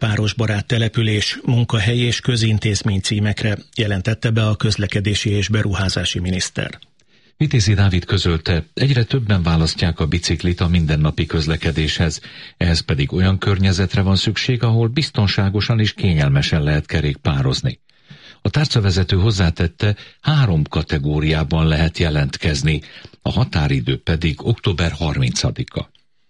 Városbarát település, munkahely és közintézmény címekre, jelentette be a közlekedési és beruházási miniszter. Vitézi Dávid közölte, egyre többen választják a biciklit a mindennapi közlekedéshez, ehhez pedig olyan környezetre van szükség, ahol biztonságosan és kényelmesen lehet kerékpározni. A tárcavezető hozzátette, 3 kategóriában lehet jelentkezni, a határidő pedig október 30-a.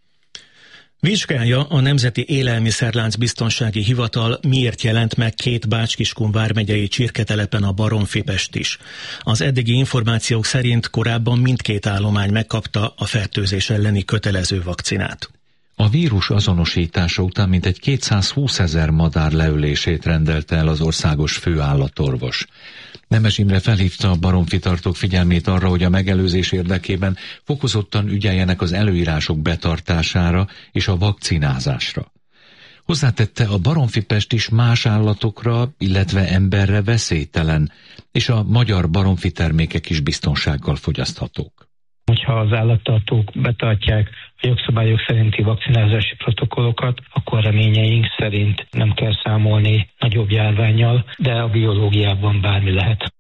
Vizsgálja a Nemzeti Élelmiszerlánc Biztonsági Hivatal, miért jelent meg 2 Bács-Kiskun vármegyei csirketelepen a baromfipest is. Az eddigi információk szerint korábban mindkét állomány megkapta a fertőzés elleni kötelező vakcinát. A vírus azonosítása után mintegy 220 000 madár leölését rendelte el az országos főállatorvos. Nemes Imre felhívta a baromfitartók figyelmét arra, hogy a megelőzés érdekében fokozottan ügyeljenek az előírások betartására és a vakcinázásra. Hozzátette, a baromfipest is más állatokra, illetve emberre veszélytelen, és a magyar baromfi termékek is biztonsággal fogyaszthatók. Hogyha az állattartók betartják a jogszabályok szerinti vakcinázási protokollokat, akkor reményeink szerint nem kell számolni nagyobb járvánnyal, de a biológiában bármi lehet.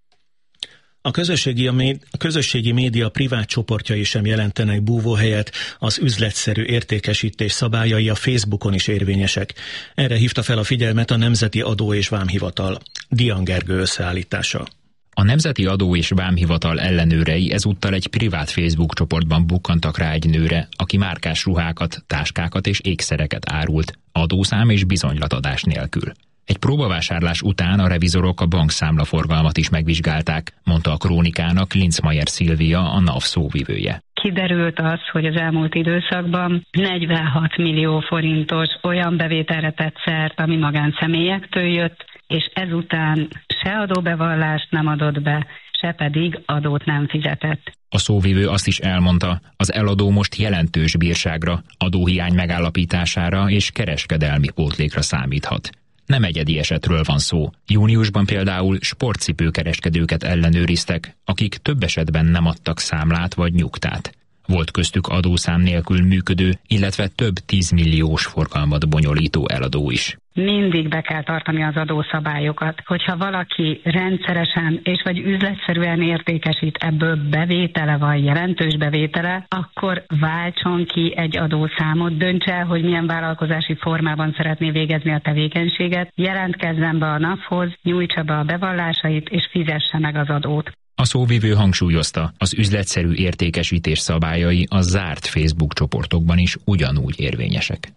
A közösségi média privát csoportjai sem jelentenek búvóhelyet, az üzletszerű értékesítés szabályai a Facebookon is érvényesek. Erre hívta fel a figyelmet a Nemzeti Adó- és Vámhivatal. Dian Gergő összeállítása. A Nemzeti Adó- és Vámhivatal ellenőrei ezúttal egy privát Facebook csoportban bukkantak rá egy nőre, aki márkás ruhákat, táskákat és ékszereket árult, adószám és bizonylatadás nélkül. Egy próbavásárlás után a revizorok a bankszámlaforgalmat is megvizsgálták, mondta a Krónikának Linzmeier Szilvia, a NAV szóvivője. Kiderült az, hogy az elmúlt időszakban 46 millió forintos olyan bevételre tett szert, ami magánszemélyektől jött, és ezután se adóbevallást nem adott be, se pedig adót nem fizetett. A szóvivő azt is elmondta, az eladó most jelentős bírságra, adóhiány megállapítására és kereskedelmi pótlékra számíthat. Nem egyedi esetről van szó. Júniusban például sportcipőkereskedőket ellenőriztek, akik több esetben nem adtak számlát vagy nyugtát. Volt köztük adószám nélkül működő, illetve több 10 milliós forgalmat bonyolító eladó is. Mindig be kell tartani az adószabályokat. Hogyha valaki rendszeresen és vagy üzletszerűen értékesít, ebből bevétele van, jelentős bevétele, akkor váltson ki egy adószámot, döntse el, hogy milyen vállalkozási formában szeretné végezni a tevékenységet, jelentkezzen be a NAV-hoz, nyújtsa be a bevallásait és fizesse meg az adót. A szóvivő hangsúlyozta, az üzletszerű értékesítés szabályai a zárt Facebook csoportokban is ugyanúgy érvényesek.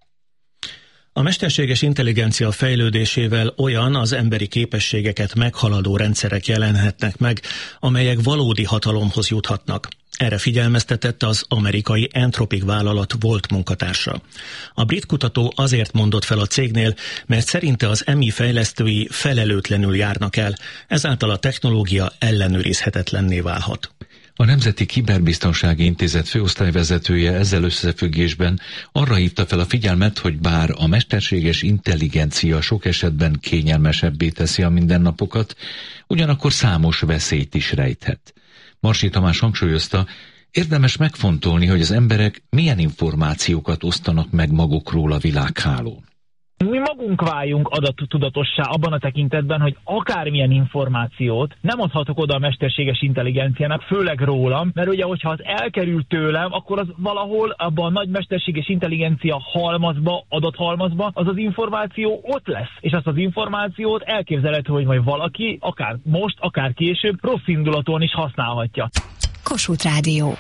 A mesterséges intelligencia fejlődésével olyan az emberi képességeket meghaladó rendszerek jelenhetnek meg, amelyek valódi hatalomhoz juthatnak. Erre figyelmeztetett az amerikai Anthropic vállalat volt munkatársa. A brit kutató azért mondott fel a cégnél, mert szerinte az MI fejlesztői felelőtlenül járnak el, ezáltal a technológia ellenőrizhetetlenné válhat. A Nemzeti Kiberbiztonsági Intézet főosztályvezetője ezzel összefüggésben arra hívta fel a figyelmet, hogy bár a mesterséges intelligencia sok esetben kényelmesebbé teszi a mindennapokat, ugyanakkor számos veszélyt is rejthet. Marsi Tamás hangsúlyozta, érdemes megfontolni, hogy az emberek milyen információkat osztanak meg magukról a világhálón. Mi magunk váljunk adattudatossá abban a tekintetben, hogy akármilyen információt nem adhatok oda a mesterséges intelligenciának, főleg rólam, mert ugye, hogyha az elkerül tőlem, akkor az valahol abban a nagy mesterséges intelligencia halmazba, adathalmazba, az az információ ott lesz. És azt az információt elképzelhető, hogy majd valaki, akár most, akár később, rossz indulaton is használhatja. Kossuth Rádió.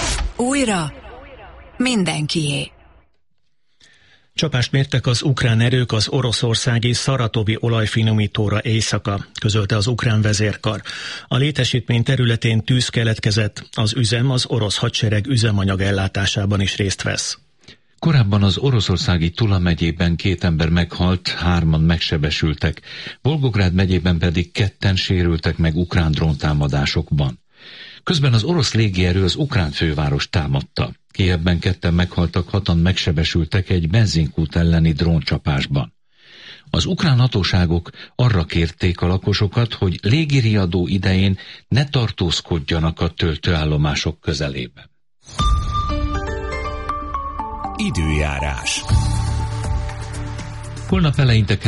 Újra mindenkié. Csapást mértek az ukrán erők az oroszországi szaratovi olajfinomítóra éjszaka, közölte az ukrán vezérkar. A létesítmény területén tűz keletkezett, az üzem az orosz hadsereg üzemanyag ellátásában is részt vesz. Korábban az oroszországi Tula megyében 2 ember meghalt, 3-an megsebesültek, Volgográd megyében pedig 2-en sérültek meg ukrán dróntámadásokban. Közben az orosz légierő az ukrán főváros támadta. Kijevben 2-en meghaltak, 6-an megsebesültek egy benzinkút elleni dróncsapásban. Az ukrán hatóságok arra kérték a lakosokat, hogy légiriadó idején ne tartózkodjanak a töltőállomások közelében. Időjárás. Holnap eleinte